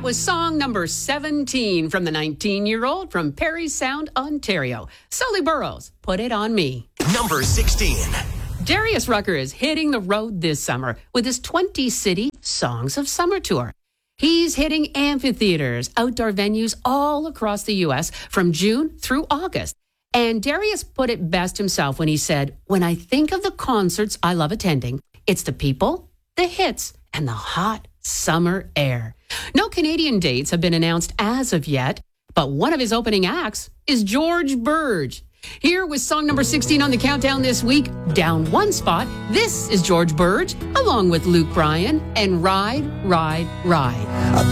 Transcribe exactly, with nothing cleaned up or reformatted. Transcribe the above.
was song number seventeen from the nineteen-year-old from Parry Sound, Ontario. Sully Burrows, Put It On Me. Number sixteen. Darius Rucker is hitting the road this summer with his twenty-city Songs of Summer tour. He's hitting amphitheaters, outdoor venues all across the U S from June through August. And Darius put it best himself when he said, "When I think of the concerts I love attending, it's the people, the hits, and the hot summer air." No Canadian dates have been announced as of yet, but one of his opening acts is George Burge. Here with song number sixteen on the countdown this week, down one spot, this is George Burge, along with Luke Bryan and Ride, Ride, Ride. I've